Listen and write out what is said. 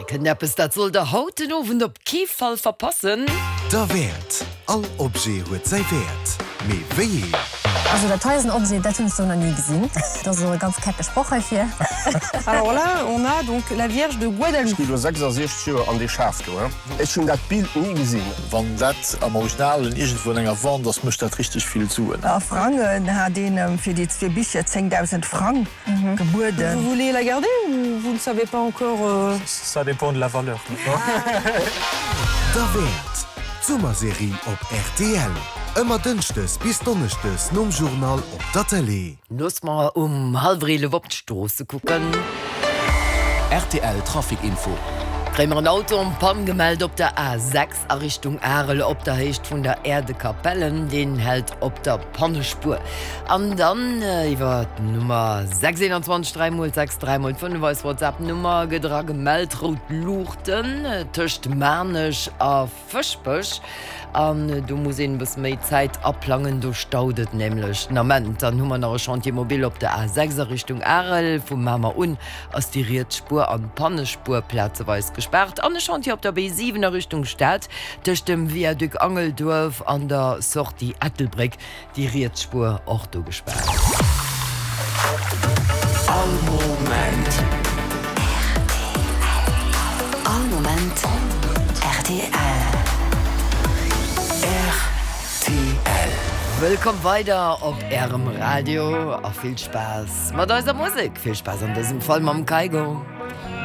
Knappes, dat soll der hauten Ofen op Kiefall verpassen. Der Wert. All Obje huet sei Wert. Me weh. Also der teuersten Objet, das hast du noch nie gesehen. Das ist so eine ganz kecke Sprache hier. Alors là, on a donc la Vierge de Guadalupe. Ich bin 66 Jahre an die Schafe. Ich habe das Bild nie gesehen. Wenn das am Original irgendwo länger war, das muss das richtig viel zu. Franken hat den für die 2 Bücher 10.000 Franken geboten. Vous voulez la garder ou vous ne savez pas encore Ça dépend de la valeur. Der Wert. Sommerserie op RTL. Immer dünstes bis donnerstes nom Journal op der Tele. Los mal halbrele Woptstoße gucken. RTL Trafikinfo. Krämer ein Auto am Pann gemeldet op der A6 a Richtung Arel op der Hecht vun der Erdekapellen, den hält op der Pannespur. An dann iwwer Nummer 26 3x6 3x5 WhatsApp-Nummer gedra gemeldet rot Luchten, töcht Mänech a Fischbösch. An du musst bis méi Zeit ablangen, du staudet nämlich. Nament, dann hummer noch Chantiermobil op der A6 Richtung Arel, vu Mama ass die Rietspur an Pannespurplätze weis gesperrt. An Chantier op der B7 Richtung Stadt, durch dem Viaduc Angeldorf an der Sortie Ettelbrick, die Rietspur auch du gesperrt. All Moment. All Moment. RTL. Willkommen weiter auf Ihrem Radio. Auch viel Spaß mit unserer Musik. Viel Spaß an diesem Fall mit dem Kaigo.